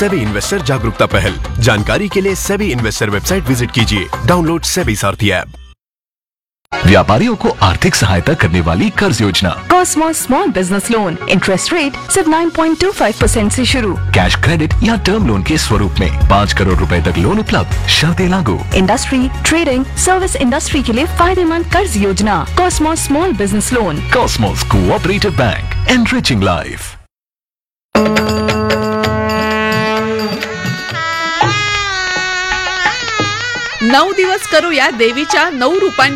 SEBI investor जागरूकता पहल। जानकारी के लिए सेबी इन्वेस्टर वेबसाइट विजिट कीजिए। डाउनलोड सेबी सारथी ऐप। व्यापारियों को आर्थिक सहायता करने वाली कर्ज योजना Cosmos small business loan, interest rate सिर्फ 9.25% से शुरू। कैश क्रेडिट या टर्म लोन के स्वरूप में 5 करोड़ रुपए तक लोन उपलब्ध। शर्तें लागू। इंडस्ट्री, ट्रेडिंग, सर्विस इंडस्ट्री के लिए फायदेमंद कर्ज योजना Cosmos small business loan. Cosmos cooperative bank, enriching life. नऊ दिवस करूया देवीच्या 9 रूपांची